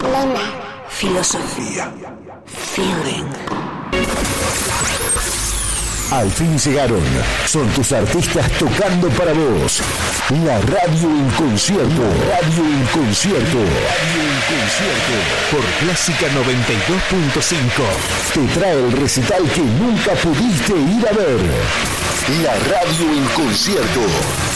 Lema. Filosofía. Feeling. Al fin llegaron. Son tus artistas tocando para vos. La radio en concierto. Radio en concierto. Radio en concierto. Por Clásica 92.5. Te trae el recital que nunca pudiste ir a ver. La radio en concierto.